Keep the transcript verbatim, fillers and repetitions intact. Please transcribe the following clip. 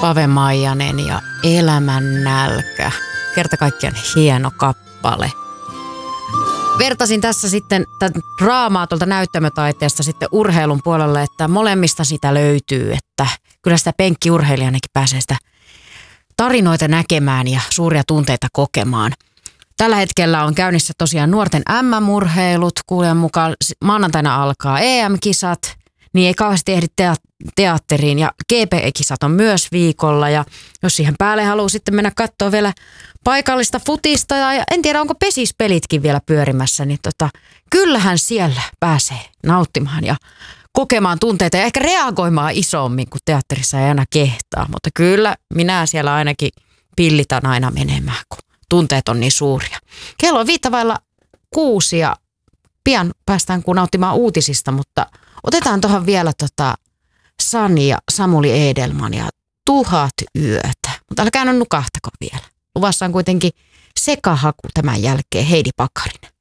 Pave Maijanen ja Elämän nälkä. Kerta kaikkiaan hieno kappale. Vertasin tässä sitten tämän draamaa tuolta näyttämötaiteesta sitten urheilun puolelle, että molemmista sitä löytyy, että kyllä sitä penkkiurheilijanakin pääsee sitä tarinoita näkemään ja suuria tunteita kokemaan. Tällä hetkellä on käynnissä tosiaan nuorten äm äm-urheilut, kuulen mukaan maanantaina alkaa E M-kisat, niin ei kauheasti ehdi teatteriin ja G P E-kisat on myös viikolla ja jos siihen päälle haluaa sitten mennä katsoa vielä paikallista futista ja en tiedä onko pesispelitkin vielä pyörimässä, niin tota, kyllähän siellä pääsee nauttimaan ja kokemaan tunteita ja ehkä reagoimaan isommin, kun teatterissa ei aina kehtaa, mutta kyllä minä siellä ainakin pillitän aina menemään, kun tunteet on niin suuria. Kello on viittavailla kuusi ja pian päästään kun nauttimaan uutisista, mutta otetaan tuohon vielä tota Sani ja Samuli Edelman ja Tuhat yötä. Mutta älkää nyt nukahtako vielä. Luvassa on kuitenkin sekahaku tämän jälkeen Heidi Pakarinen.